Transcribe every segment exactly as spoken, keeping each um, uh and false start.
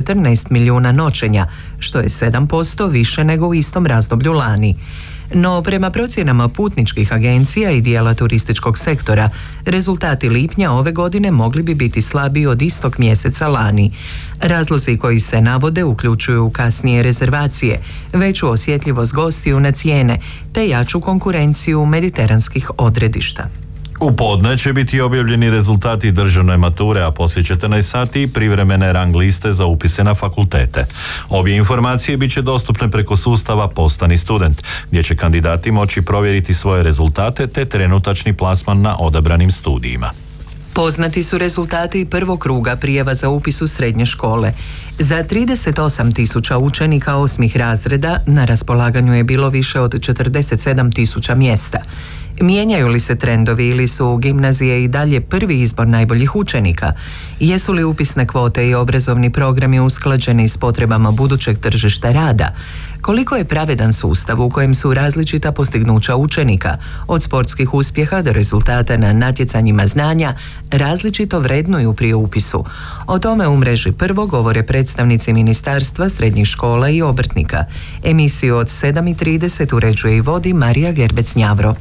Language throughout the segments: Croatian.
četrnaest milijuna noćenja, što je sedam posto više nego u istom razdoblju lani. No, prema procjenama putničkih agencija i dijela turističkog sektora, rezultati lipnja ove godine mogli bi biti slabiji od istog mjeseca lani. Razlozi koji se navode uključuju kasnije rezervacije, veću osjetljivost gostiju na cijene te jaču konkurenciju mediteranskih odredišta. U podne će biti objavljeni rezultati državne mature, a poslije četrnaest sati privremene rang liste za upise na fakultete. Obje informacije bit će dostupne preko sustava Postani student, gdje će kandidati moći provjeriti svoje rezultate te trenutačni plasman na odabranim studijima. Poznati su rezultati prvog kruga prijava za upis u srednje škole. Za trideset osam tisuća učenika osmih razreda na raspolaganju je bilo više od četrdeset sedam tisuća mjesta. Mijenjaju li se trendovi ili su gimnazije i dalje prvi izbor najboljih učenika? Jesu li upisne kvote i obrazovni programi usklađeni s potrebama budućeg tržišta rada? Koliko je pravedan sustav u kojem su različita postignuća učenika, od sportskih uspjeha do rezultata na natjecanjima znanja, različito vrednuju pri upisu? O tome u mreži Prvo govore predstavnici Ministarstva srednjih škola i obrtnika. Emisiju od sedam i trideset uređuje i vodi Marija Gerbec-Njavro.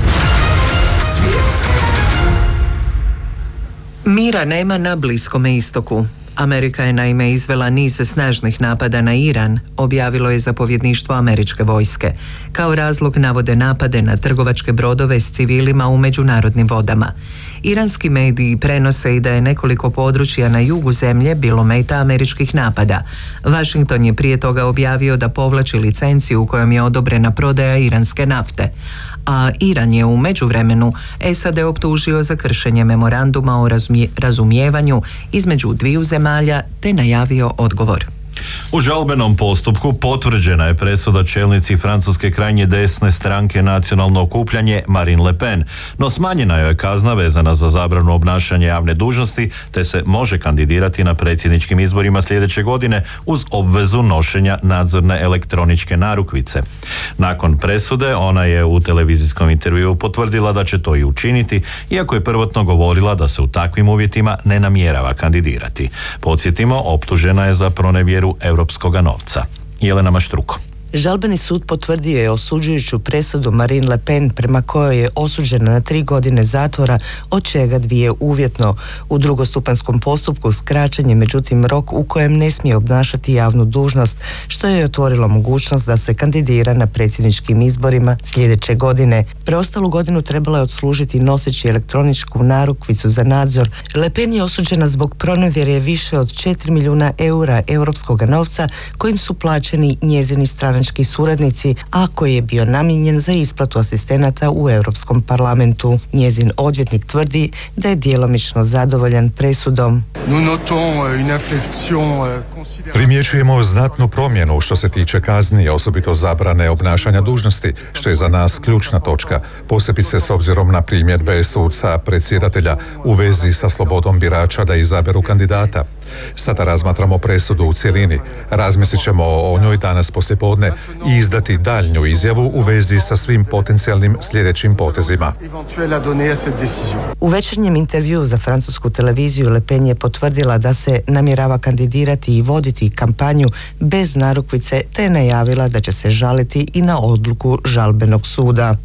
Mira nema na Bliskome istoku. Amerika je naime izvela niz snažnih napada na Iran, objavilo je zapovjedništvo američke vojske. Kao razlog navode napade na trgovačke brodove s civilima u međunarodnim vodama. Iranski mediji prenose i da je nekoliko područja na jugu zemlje bilo meta američkih napada. Washington je prije toga objavio da povlači licenciju kojom je odobrena prodaja iranske nafte. A Iran je u međuvremenu S A D optužio za kršenje memoranduma o razumije, razumijevanju između dviju zemalja te najavio odgovor. U žalbenom postupku potvrđena je presuda čelnici francuske krajnje desne stranke Nacionalno okupljanje Marine Le Pen, no smanjena joj je kazna vezana za zabranu obnašanja javne dužnosti, te se može kandidirati na predsjedničkim izborima sljedeće godine uz obvezu nošenja nadzorne elektroničke narukvice. Nakon presude ona je u televizijskom intervjuu potvrdila da će to i učiniti, iako je prvotno govorila da se u takvim uvjetima ne namjerava kandidirati. Podsjetimo, optužena je za pronevjeru europskoga novca. Jelena Maštruko. Žalbeni sud potvrdio je osuđujuću presudu Marine Le Pen prema kojoj je osuđena na tri godine zatvora, od čega dvije uvjetno. U drugostupanskom postupku skraćen je međutim rok u kojem ne smije obnašati javnu dužnost, što je otvorilo mogućnost da se kandidira na predsjedničkim izborima sljedeće godine. Preostalu godinu trebala je odslužiti noseći elektroničku narukvicu za nadzor. Le Pen je osuđena zbog pronevjere više od četiri milijuna eura europskog novca kojim su plaćeni njezini stranački suradnici, a koji je bio namijenjen za isplatu asistenata u Europskom parlamentu. Njezin odvjetnik tvrdi da je djelomično zadovoljan presudom. Primjećujemo znatnu promjenu što se tiče kazni, osobito zabrane obnašanja dužnosti, što je za nas ključna točka, posebice s obzirom na primjedbe suca predsjedatelja u vezi sa slobodom birača da izaberu kandidata. Sada razmatramo presudu u cjelini, razmislit ćemo o njoj danas poslijepodne i izdati daljnju izjavu u vezi sa svim potencijalnim sljedećim potezima. U večernjem intervjuu za francusku televiziju Le Pen je potvrdila da se namjerava kandidirati i voditi kampanju bez narukvice, te najavila da će se žaliti i na odluku žalbenog suda.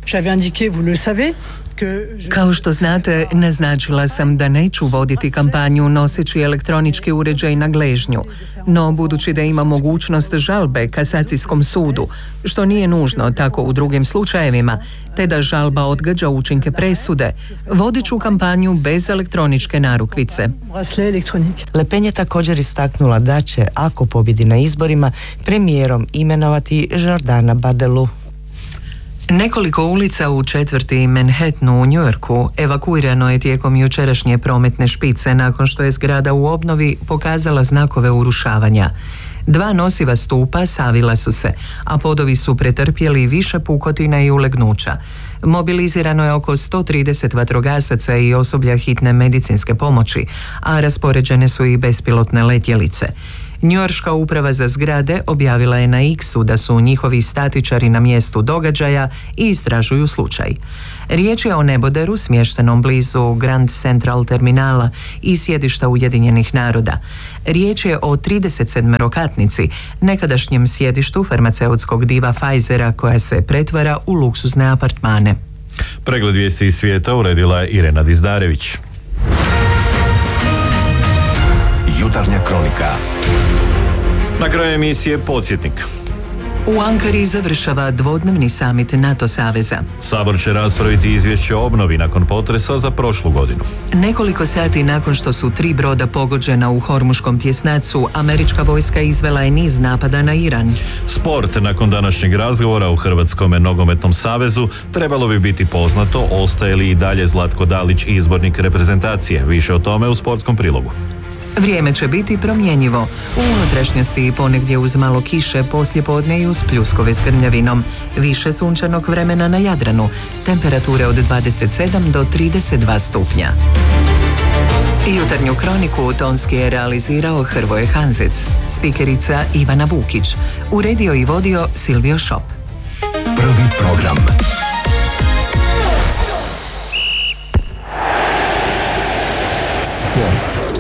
Kao što znate, naznačila sam da neću voditi kampanju noseći elektronički uređaj na gležnju, no budući da ima mogućnost žalbe kasacijskom sudu, što nije nužno tako u drugim slučajevima, te da žalba odgađa učinke presude, vodit ću kampanju bez elektroničke narukvice. Le Pen je također istaknula da će, ako pobjedi na izborima, premijerom imenovati Jordana Bardelu. Nekoliko ulica u četvrti Manhattanu u New Yorku evakuirano je tijekom jučerašnje prometne špice nakon što je zgrada u obnovi pokazala znakove urušavanja. Dva nosiva stupa savila su se, a podovi su pretrpjeli više pukotina i ulegnuća. Mobilizirano je oko sto trideset vatrogasaca i osoblja hitne medicinske pomoći, a raspoređene su i bespilotne letjelice. Njujorška uprava za zgrade objavila je na X-u da su njihovi statičari na mjestu događaja i istražuju slučaj. Riječ je o neboderu smještenom blizu Grand Central terminala i sjedišta Ujedinjenih naroda. Riječ je o tridesetsedmerokatnici, nekadašnjem sjedištu farmaceutskog diva Pfizera koja se pretvara u luksuzne apartmane. Pregled vijesti iz svijeta uredila je Irena Dizdarević. Jutarnja kronika. Na kraju emisije podsjetnik. U Ankari završava dvodnevni samit NATO saveza. Sabor će raspraviti izvješće o obnovi nakon potresa za prošlu godinu. Nekoliko sati nakon što su tri broda pogođena u Hormuškom tjesnacu, američka vojska izvela je niz napada na Iran. Sport. Nakon današnjeg razgovora u Hrvatskom nogometnom savezu trebalo bi biti poznato ostaje li i dalje Zlatko Dalić izbornik reprezentacije. Više o tome u sportskom prilogu. Vrijeme će biti promjenjivo. U unutrašnjosti i ponegdje uz malo kiše, poslijepodne i uz pljuskove s grmljavinom. Više sunčanog vremena na Jadranu. Temperature od dvadeset sedam do trideset dva stupnja. Jutarnju kroniku tonski je realizirao Hrvoje Hanzec. Spikerica Ivana Vukić. Uredio i vodio Silvio Šop. Prvi program. Sport.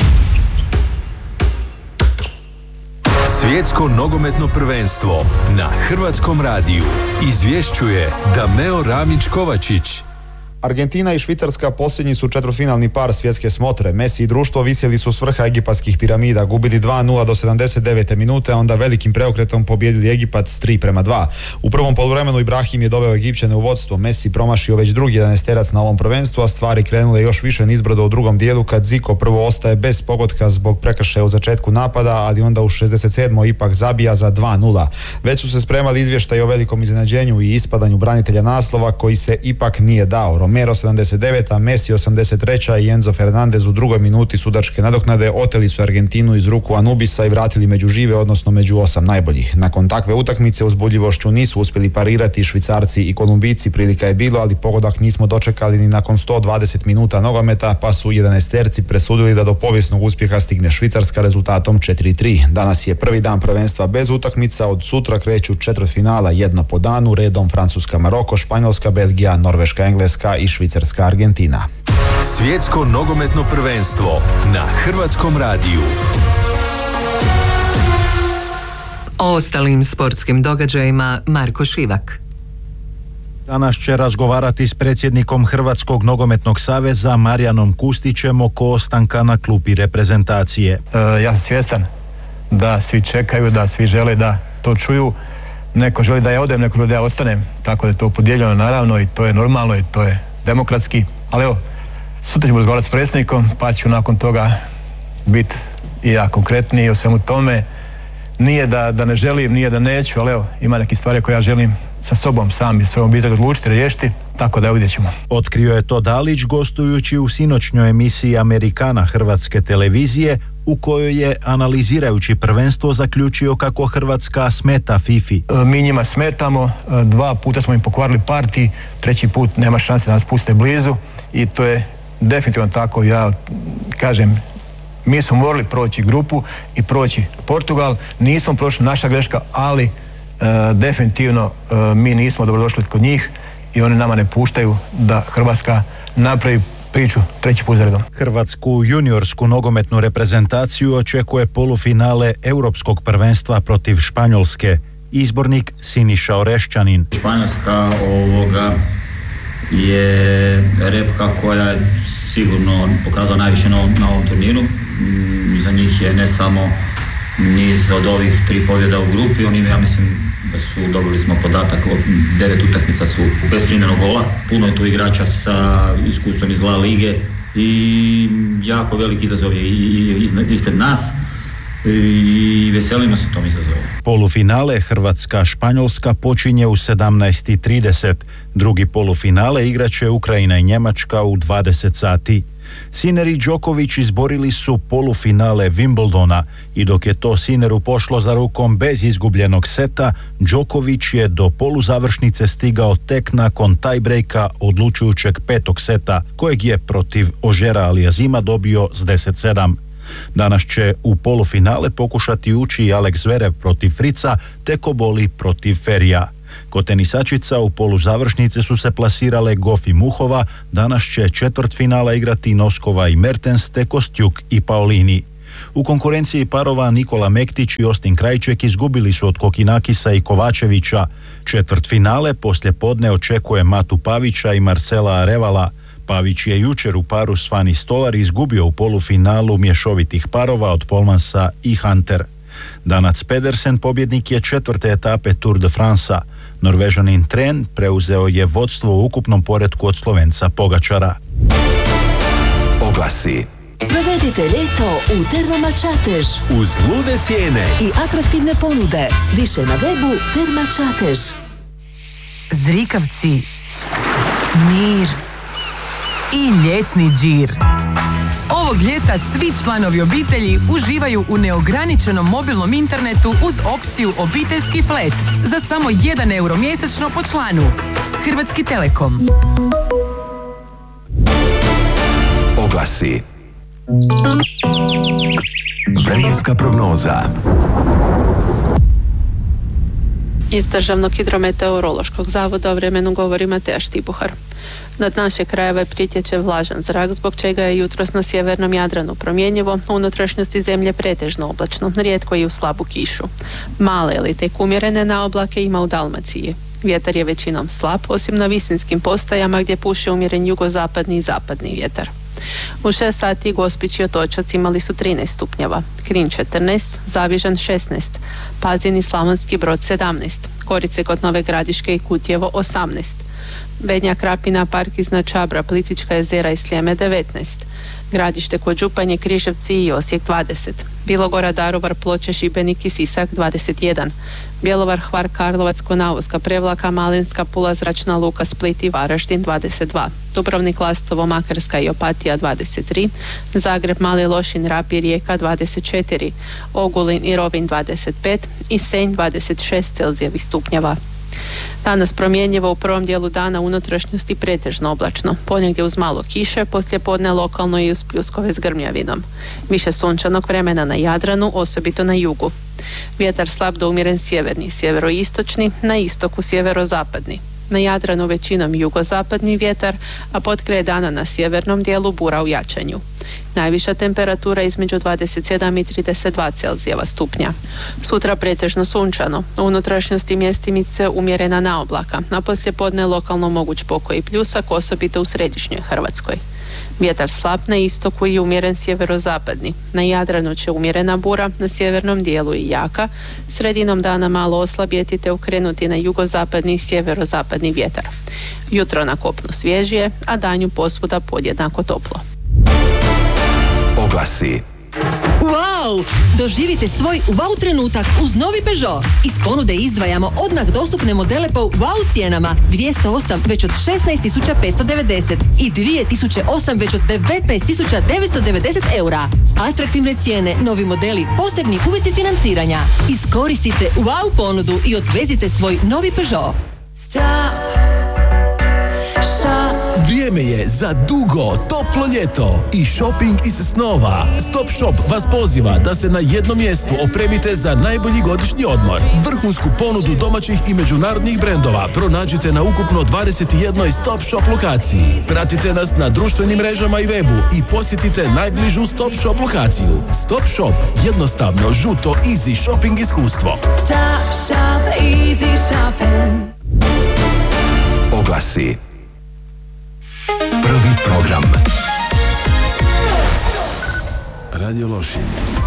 Svjetsko nogometno prvenstvo na Hrvatskom radiju izvješćuje Dameo Ramić-Kovačić. Argentina i Švicarska posljednji su četvrtfinalni par svjetske smotre. Messi i društvo visjeli su s vrha egipatskih piramida, gubili dva nula do sedamdeset devete minute, a onda velikim preokretom pobijedili Egipat s tri prema dva. U prvom poluvremenu Ibrahim je doveo Egipćane u vodstvo. Messi promašio već drugi jedanaesterac na ovom prvenstvu, a stvari krenule još više nizbrdo u drugom dijelu kad Zico prvo ostaje bez pogotka zbog prekršaja u začetku napada, ali onda u šezdeset sedmoj ipak zabija za dva nula. Već su se spremali izvještaji o velikom iznenađenju i ispadanju branitelja naslova koji se ipak nije dao. Romero sedamdeset deveta, Messi osamdeset treća i Enzo Fernandez u drugoj minuti sudačke nadoknade oteli su Argentinu iz ruku Anubisa i vratili među žive, odnosno među osam najboljih. Nakon takve utakmice uzbudljivošću nisu uspjeli parirati Švicarci i Kolumbijci, prilika je bilo, ali pogodak nismo dočekali ni nakon sto dvadeset minuta nogometa, pa su jedanaesterci presudili da do povijesnog uspjeha stigne Švicarska rezultatom četiri tri. Danas je prvi dan prvenstva bez utakmica, od sutra kreću četvrtfinala jedno po danu, redom Francuska Maroko, Španjolska Belgija, Norveška Engleska i Švicarska Argentina. Svjetsko nogometno prvenstvo na Hrvatskom radiju. O ostalim sportskim događajima Marko Šivak. Danas će razgovarati s predsjednikom Hrvatskog nogometnog saveza Marijanom Kustićem oko ostanka na klupi reprezentacije. E, ja sam svjestan da svi čekaju, da svi žele da to čuju. Neko želi da ja odem, neko želi da ja ostanem. Tako da je to podijeljeno naravno i to je normalno i to je demokratski. Ali evo, sutra ćemo razgovarati s predsjednikom pa ću nakon toga biti i ja konkretniji o svemu tome. Nije da, da ne želim, nije da neću, ali evo, ima neke stvari koje ja želim sa sobom sam i svojom obitelji odlučiti, riješiti, tako da vidjet ćemo. Otkrio je to Dalić gostujući u sinoćnjoj emisiji Amerikana Hrvatske televizije, u kojoj je, analizirajući prvenstvo, zaključio kako Hrvatska smeta Fifi. E, mi njima smetamo, e, dva puta smo im pokvarili partij, treći put nema šanse da nas puste blizu i to je definitivno tako. Ja kažem, mi smo morali proći grupu i proći Portugal, nismo prošli, naša greška, ali e, definitivno e, mi nismo dobrodošli kod njih i oni nama ne puštaju da Hrvatska napravi priču treći put za redom. Hrvatsku juniorsku nogometnu reprezentaciju očekuje polufinale Europskog prvenstva protiv Španjolske. Izbornik Siniša Orešćanin. Španjolska ovoga je repka koja je sigurno pokazala najviše na ovom, na ovom turniru. Za njih je ne samo niz od ovih tri pobjeda u grupi, oni ja mislim da su, dobili smo podatak od devet utakmica su bez primljenog gola. Puno je tu igrača sa iskustvom iz La Lige i jako veliki izazov je ispred nas i veselimo se tom izazovu. Polufinale Hrvatska-Španjolska počinje u sedamnaest i trideset. Drugi polufinale igraće Ukrajina i Njemačka u dvadeset sati. Sinner i Djokovic izborili su polufinale Wimbledona i dok je to Sinneru pošlo za rukom bez izgubljenog seta, Djokovic je do poluzavršnice stigao tek nakon tajbrejka odlučujućeg petog seta, kojeg je protiv Ožera Aliazima dobio s deset sedam. Danas će u polufinale pokušati ući i Alex Zverev protiv Frica te Koboli protiv Ferija. Kod tenisačica u poluzavršnice su se plasirale Goff i Muhova, danas će četvrtfinala igrati Noskova i Mertens te Kostjuk i Paolini. U konkurenciji parova Nikola Mektić i Ostin Krajček izgubili su od Kokinakisa i Kovačevića. Četvrtfinale poslje podne očekuje Matu Pavića i Marcela Arevala. Pavić je jučer u paru s Fani Stolar izgubio u polufinalu mješovitih parova od Polmansa i Hunter. Danac Pedersen pobjednik je četvrte etape Tour de France-a. Norvežanin Tren preuzeo je vodstvo u ukupnom poretku od Slovenca Pogačara. Oglasi. Provedite ljeto u Termama Čatež Uz lude cijene i atraktivne ponude. Više na webu Terma Čatež. Zrikavci, mir i ljetni džir. Ovog ljeta svi članovi obitelji uživaju u neograničenom mobilnom internetu uz opciju obiteljski flat za samo jedan euro mjesečno po članu. Hrvatski Telekom. Oglasi. Vremenska prognoza. Iz Državnog hidrometeorološkog zavoda o vremenu govori Mateja Štibuhar. Nad naše krajeve pritječe vlažan zrak, zbog čega je jutros na sjevernom Jadranu promjenjivo, u unutrašnjosti zemlje pretežno oblačno, rijetko i u slabu kišu. Male ili tek umjerene naoblake ima u Dalmaciji. Vjetar je većinom slab, osim na visinskim postajama gdje puše umjeren jugozapadni i zapadni vjetar. U šest sati Gospić i Otočac imali su trinaest stupnjeva, Knin četrnaest, Zavižan šesnaest, Pazin i Slavonski Brod sedamnaest, Korice kod Nove Gradiške i Kutjevo osamnaest, Bednja, Krapina, Park iznad Čabra, Plitvička jezera i Sljeme devetnaest, Gradište kod Županje, Križevci i Osijek dvadeset, Bilogora, Daruvar, Ploče, Šibenik i Sisak dvadeset jedan, Bjelovar, Hvar, Karlovac, Konavoska, Prevlaka, Malinska, Pula, Zračna luka, Split i Varaždin dvadeset dva, Dubrovnik, Lastovo, Makarska i Opatija dvadeset tri, Zagreb, Mali Lošin, Rab i Rijeka dvadeset četiri, Ogulin i Rovinj dvadeset pet i Senj dvadeset šest Celzijevih stupnjeva. Danas promjenjivo, u prvom dijelu dana unutrašnjosti pretežno oblačno, ponegdje uz malo kiše, poslije podne lokalno i uz pljuskove s grmljavinom. Više sunčanog vremena na Jadranu, osobito na jugu. Vjetar slab do umjeren sjeverni, sjeveroistočni, na istoku sjeverozapadni. Na Jadranu većinom jugozapadni vjetar, a potkraj dana na sjevernom dijelu bura u jačanju. Najviša temperatura između dvadeset sedam i trideset dva Celzijeva stupnja. Sutra pretežno sunčano, u unutrašnjosti mjestimice umjerena naoblaka, a poslije podne lokalno moguć pokoj i pljusak, osobito u središnjoj Hrvatskoj. Vjetar slab na istoku i umjeren sjeverozapadni. Na Jadranu će umjerena bura, na sjevernom dijelu i jaka, sredinom dana malo oslabjeti te ukrenuti na jugozapadni i sjeverozapadni vjetar. Jutro na kopnu svježije, a danju posvuda podjednako toplo. Oglasi. Wow! Doživite svoj wow trenutak uz novi Peugeot. Iz ponude izdvajamo odmah dostupne modele po wow cijenama dvjesto osam već od šesnaest tisuća petsto devedeset i dvije tisuće osam već od devetnaest tisuća devetsto devedeset eura. Atraktivne cijene, novi modeli, posebni uvjeti financiranja. Iskoristite wow ponudu i odvezite svoj novi Peugeot. Stop. Vrijeme je za dugo, toplo ljeto i shopping iz snova. Stop Shop vas poziva da se na jednom mjestu opremite za najbolji godišnji odmor. Vrhunsku ponudu domaćih i međunarodnih brendova pronađite na ukupno dvadeset jednoj Stop Shop lokaciji. Pratite nas na društvenim mrežama i webu i posjetite najbližu Stop Shop lokaciju. Stop Shop, jednostavno, žuto, easy shopping iskustvo. Stop Shop, easy shopping. Oglasi. Prvi program. Radio Lošinj.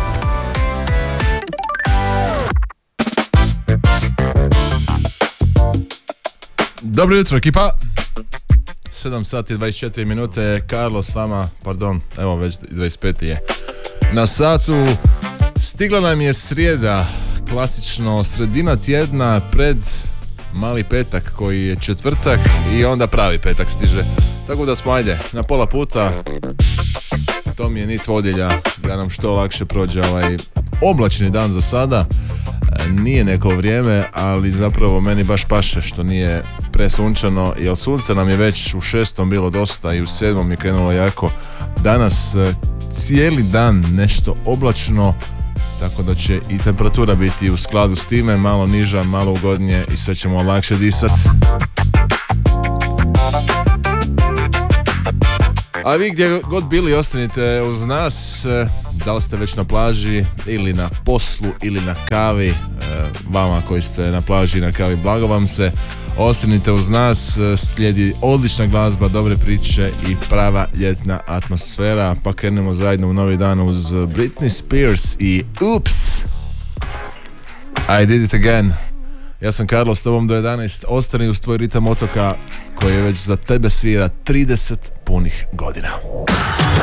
Dobro jutro, ekipa. sedam sati i dvadeset četiri minute. Karlo s vama, pardon, evo već dvadeset pet je na satu. Stigla nam je srijeda, klasično sredina tjedna pred mali petak koji je četvrtak i onda pravi petak stiže. Tako da smo, ajde, na pola puta. To mi je nit vodilja da nam što lakše prođe ovaj oblačni dan za sada. Nije neko vrijeme, ali zapravo meni baš paše što nije presunčano, jer sunca nam je već u šestom bilo dosta i u sedmom je krenulo jako. Danas cijeli dan nešto oblačno, tako da će i temperatura biti u skladu s time, malo niža, malo ugodnije i sve ćemo lakše disat. A vi gdje god bili, ostanite uz nas, da li ste već na plaži ili na poslu ili na kavi, vama koji ste na plaži i na kavi, blago vam se, ostanite uz nas, slijedi odlična glazba, dobre priče i prava ljetna atmosfera, pa krenemo zajedno u novi dan uz Britney Spears i Oops, I did it again. Ja sam Karlo, s tobom do jedanaest, ostani uz tvoj ritam otoka koji je već za tebe svira trideset punih godina.